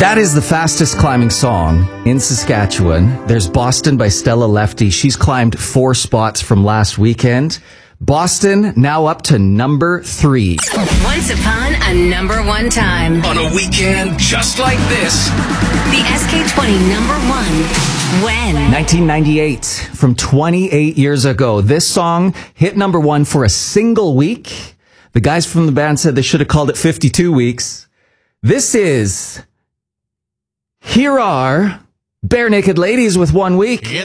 That is the fastest climbing song in Saskatchewan. There's Boston by Stella Lefty. She's climbed 4 spots from last weekend. Boston now up to number 3. Once upon a number 1 time. On a weekend just like this. The SK20 number 1. When? 1998, from 28 years ago. This song hit number 1 for a single week. The guys from the band said they should have called it 52 weeks. This is Here Are Bare Naked Ladies with 1 week.